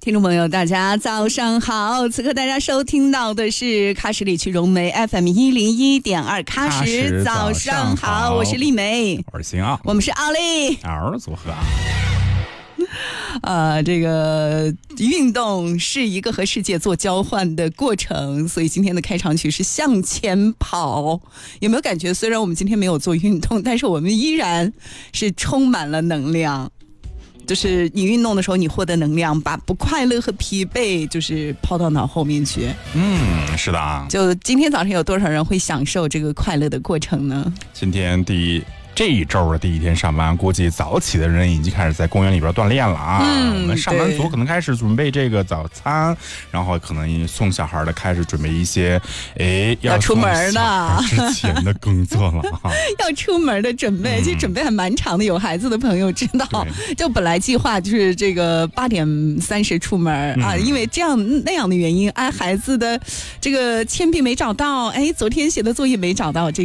听众朋友大家早上好，此刻大家收听到的是喀什里区融媒 FM101.2 喀什早上好，我是丽梅， 我是邢奥， 我们是奥利嗷组合。 这个运动是一个和世界做交换的过程，所以今天的开场曲是向前跑。有没有感觉虽然我们今天没有做运动，但是我们依然是充满了能量，就是你运动的时候你获得能量，把不快乐和疲惫就是抛到脑后面去。 是的啊。 就今天早上有多少人会享受这个快乐的过程呢？ 今天这一周的第一天上班，估计早起的人已经开始在公园里边锻炼了啊。我们上班族可能开始准备这个早餐，然后可能送小孩的开始准备一些要出门的之前的工作了要出门的准备，其实准备还蛮长的。有孩子的朋友知道，就本来计划就是这个8点30出门啊，因为这样那样的原因，孩子的这个铅笔没找到，昨天写的作业没找到，